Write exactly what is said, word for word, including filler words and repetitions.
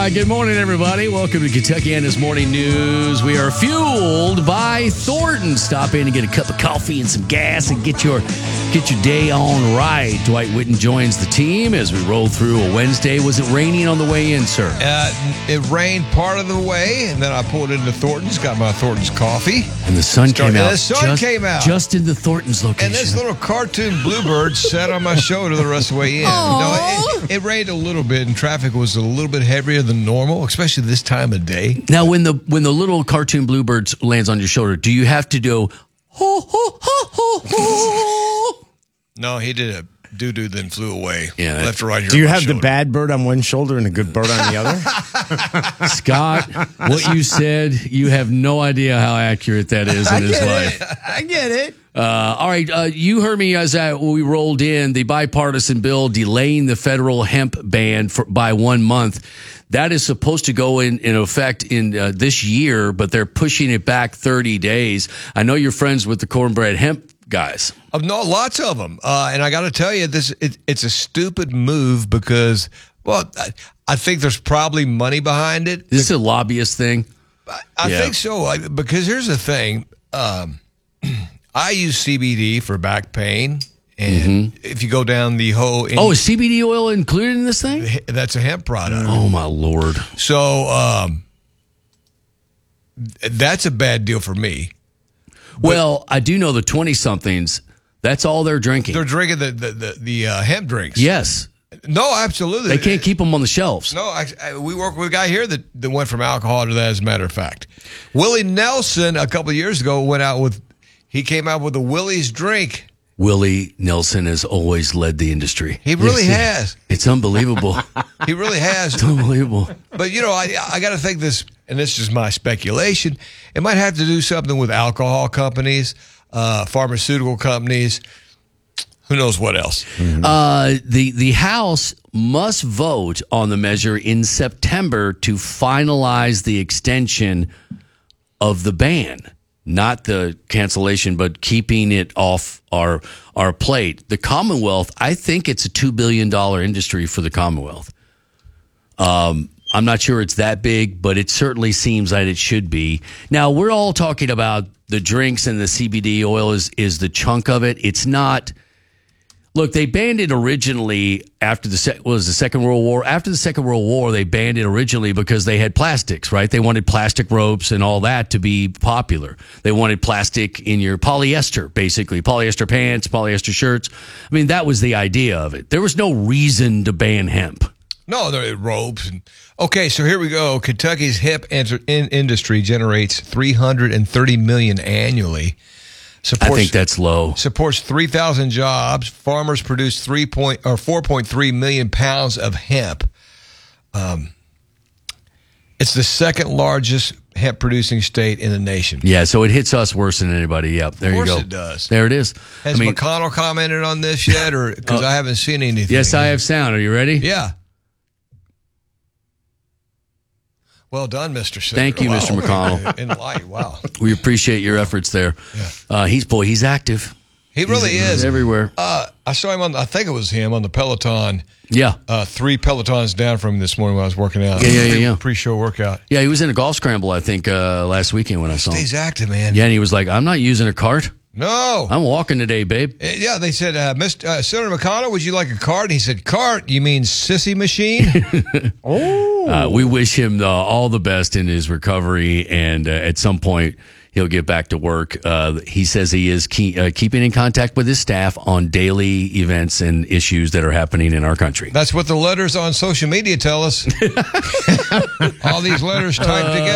right, good morning, everybody. Welcome to Kentuckiana's Morning News. We are fueled by Thornton. Stop in and get a cup of coffee and some gas and get your get your day on right. Dwight Witten joins the team as we roll through a Wednesday. Was it raining on the way in, sir? Uh, it rained part of the way, and then I pulled into Thornton's, got my Thornton's coffee. And the sun Started, came out. The sun just, came out. Just into Thornton's location. And this little cartoon bluebird sat on my shoulder the rest of the way in. No, it, it rained a little bit, and traffic was a little bit heavier than normal, especially this time of day. Now, when the when the little cartoon bluebird lands on your shoulder, do you have to do ho ho ho ho ho? No, he did a doo-doo, then flew away. Yeah. Left or right here. Do you on my have shoulder. the bad bird on one shoulder and a good bird on the other? Scott, what you said, you have no idea how accurate that is in his life. It. I get it. Uh, all right, uh, you heard me as I, we rolled in the bipartisan bill delaying the federal hemp ban for, by one month. That is supposed to go in, in effect in uh, this year, but they're pushing it back thirty days. I know you're friends with the cornbread hemp guys. Uh, no, lots of them. Uh, and I got to tell you, this it, it's a stupid move because, well, I, I think there's probably money behind it. Is this a lobbyist thing? I, I Yeah. think so. I, because here's the thing. Um, I use C B D for back pain. And if you go down the whole... Oh, is C B D oil included in this thing? That's a hemp product. Oh, my Lord. So um, that's a bad deal for me. Well, I do know the twenty-somethings, that's all they're drinking. They're drinking the the, the, the uh, hemp drinks. Yes. No, absolutely. They can't keep them on the shelves. No, I, I, we work with a guy here that, that went from alcohol to that, as a matter of fact. Willie Nelson, a couple of years ago, went out with... He came out with a Willie's drink. Willie Nelson has always led the industry. He really Yes, has. It's unbelievable. He really has. It's unbelievable. But, you know, I I got to think this, and this is my speculation, it might have to do something with alcohol companies, uh, pharmaceutical companies, who knows what else. Uh, the, the House must vote on the measure in September to finalize the extension of the ban. Not the cancellation, but keeping it off our our plate. The Commonwealth, I think it's a two billion dollars industry for the Commonwealth. Um, I'm not sure it's that big, but it certainly seems that it should be. Now, we're all talking about the drinks, and the C B D oil is, is the chunk of it. It's not... Look, they banned it originally after the se- was the Second World War. After the Second World War, they banned it originally because they had plastics, right? They wanted plastic ropes and all that to be popular. They wanted plastic in your polyester, basically. Polyester pants, polyester shirts. I mean, that was the idea of it. There was no reason to ban hemp. No, there are ropes. And, okay, so here we go. Kentucky's hemp inter- in industry generates three hundred thirty million dollars annually. Supports, I think that's low. Supports three thousand jobs. Farmers produce three point or four point three million pounds of hemp. Um, it's the second largest hemp producing state in the nation. Yeah, so it hits us worse than anybody. Yep, there you go. Of course it does. There it is. Has I mean, McConnell commented on this yet, or because uh, I haven't seen anything? yes, I have sound. Are you ready? Yeah. Well done, Mister Senator. Thank you, Wow. Mister McConnell. In light, wow. We appreciate your efforts there. Yeah. Uh, he's boy, he's active. He really he's, is. He's everywhere. Uh, I saw him on, I think it was him on the Peloton. Yeah. Uh, three Pelotons down from him this morning when I was working out. Yeah, yeah, yeah, yeah. Pre-show workout. Yeah, he was in a golf scramble, I think, uh, last weekend when I saw him. Stays active, man. Yeah, and he was like, I'm not using a cart. No. I'm walking today, babe. Uh, Yeah, they said, uh, Mister Uh, Senator McConnell, would you like a cart? And he said, cart? You mean sissy machine? Oh. Uh, we wish him uh, all the best in his recovery, and uh, at some point he'll get back to work. Uh, he says he is key, uh, keeping in contact with his staff on daily events and issues that are happening in our country. That's what the letters on social media tell us. All these letters typed together.